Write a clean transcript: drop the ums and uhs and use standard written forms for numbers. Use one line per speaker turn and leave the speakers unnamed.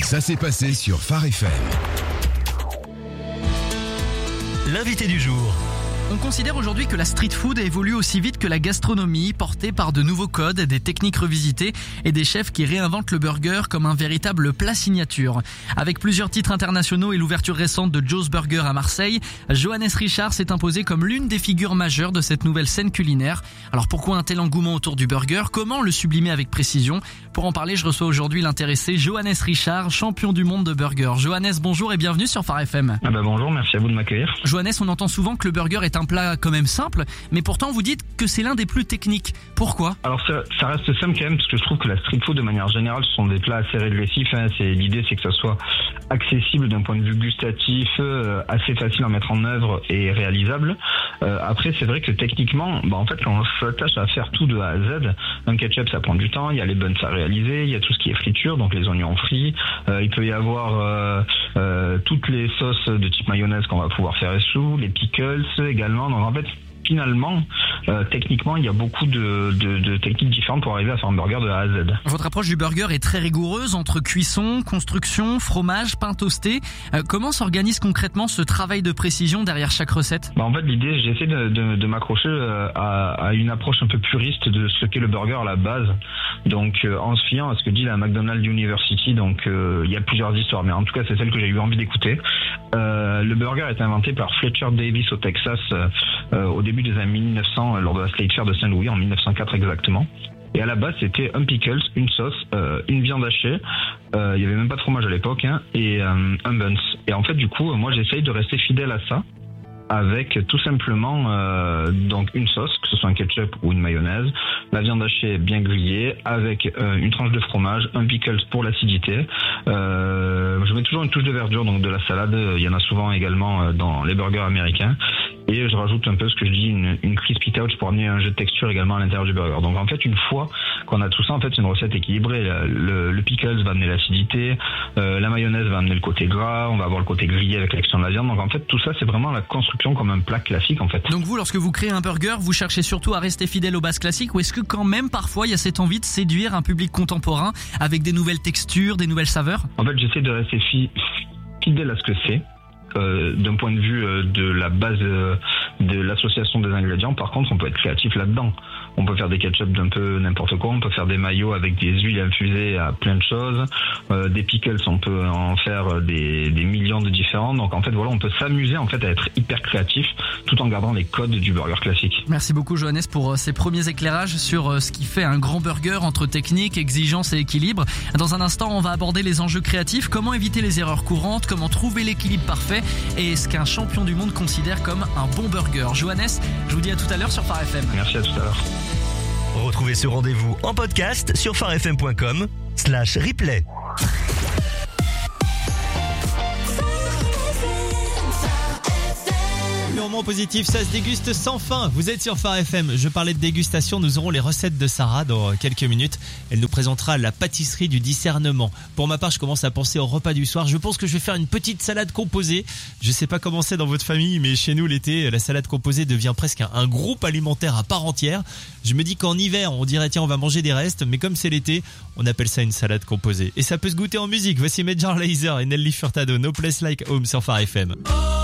Ça s'est passé sur Phare FM.
L'invité du jour.
On considère aujourd'hui que la street food évolue aussi vite que la gastronomie, portée par de nouveaux codes, des techniques revisitées et des chefs qui réinventent le burger comme un véritable plat signature. Avec plusieurs titres internationaux et l'ouverture récente de Joe's Burger à Marseille, Johannes Richard s'est imposé comme l'une des figures majeures de cette nouvelle scène culinaire. Alors pourquoi un tel engouement autour du burger? Comment le sublimer avec précision? Pour en parler, je reçois aujourd'hui l'intéressé Johannes Richard, champion du monde de burger. Johannes, bonjour et bienvenue sur Phare FM.
Bonjour, merci à vous de m'accueillir.
Johannes, on entend souvent que le burger est un plat quand même simple, mais pourtant vous dites que c'est l'un des plus techniques. Pourquoi?
Alors ça reste simple quand même, parce que je trouve que la street food de manière générale, ce sont des plats assez régressifs. L'idée c'est que ça soit accessible d'un point de vue gustatif, assez facile à mettre en œuvre et réalisable. Après c'est vrai que techniquement, en fait quand on s'attache à faire tout de A à Z, un ketchup ça prend du temps, il y a les buns à réaliser, il y a tout ce qui est friture, donc les oignons frits, il peut y avoir toutes les sauces de type mayonnaise qu'on va pouvoir faire sous, les pickles également. Donc en fait, finalement, techniquement, il y a beaucoup de techniques différentes pour arriver à faire un burger de A à Z.
Votre approche du burger est très rigoureuse entre cuisson, construction, fromage, pain toasté. Comment s'organise concrètement ce travail de précision derrière chaque recette?
En fait, l'idée, j'essaie de m'accrocher à une approche un peu puriste de ce qu'est le burger à la base. Donc, en se fiant à ce que dit la McDonald's University, donc il y a plusieurs histoires, mais en tout cas, c'est celle que j'ai eu envie d'écouter. Le burger est inventé par Fletcher Davis au Texas au début des années 1900 lors de la State Fair de Saint-Louis en 1904 exactement. Et à la base c'était un pickles, une sauce, une viande hachée, il y avait même pas de fromage à l'époque, et un buns. Et en fait du coup moi j'essaye de rester fidèle à ça, avec tout simplement donc une sauce, que ce soit un ketchup ou une mayonnaise, la viande hachée bien grillée, avec une tranche de fromage, un pickles pour l'acidité. Je mets toujours une touche de verdure, donc de la salade, il y en a souvent également dans les burgers américains. Et je rajoute un peu ce que je dis, une crispy touch pour amener un jeu de texture également à l'intérieur du burger. Donc en fait, une fois qu'on a tout ça, en fait, c'est une recette équilibrée. Le pickles va amener l'acidité, la mayonnaise va amener le côté gras, on va avoir le côté grillé avec l'action de la viande. Donc en fait, tout ça, c'est vraiment la construction comme un plat classique en fait.
Donc vous, lorsque vous créez un burger, vous cherchez surtout à rester fidèle aux bases classiques, ou est-ce que quand même parfois il y a cette envie de séduire un public contemporain avec des nouvelles textures, des nouvelles saveurs?
En fait, j'essaie de rester fidèle à ce que c'est. D'un point de vue de la base de l'association des ingrédients, par contre on peut être créatif là-dedans. On peut faire des ketchup d'un peu n'importe quoi, on peut faire des maillots avec des huiles infusées à plein de choses, des pickles on peut en faire des millions de différents. Donc en fait voilà, on peut s'amuser en fait à être hyper créatif tout en gardant les codes du burger classique.
Merci beaucoup Johannes pour ces premiers éclairages sur ce qui fait un grand burger entre technique, exigence et équilibre. Dans un instant on va aborder les enjeux créatifs, comment éviter les erreurs courantes, comment trouver l'équilibre parfait et ce qu'un champion du monde considère comme un bon burger. Johannes, je vous dis à tout à l'heure sur Phare FM.
Merci, à tout à l'heure.
Retrouvez ce rendez-vous en podcast sur pharefm.com/replay.
Purement positif, ça se déguste sans fin. Vous êtes sur Phare FM. Je parlais de dégustation, nous aurons les recettes de Sarah dans quelques minutes. Elle nous présentera la pâtisserie du discernement. Pour ma part, je commence à penser au repas du soir. Je pense que je vais faire une petite salade composée. Je sais pas comment c'est dans votre famille, mais chez nous l'été, la salade composée devient presque un groupe alimentaire à part entière. Je me dis qu'en hiver, on dirait tiens, on va manger des restes, mais comme c'est l'été, on appelle ça une salade composée. Et ça peut se goûter en musique. Voici Major Lazer et Nelly Furtado, No Place Like Home sur Phare FM.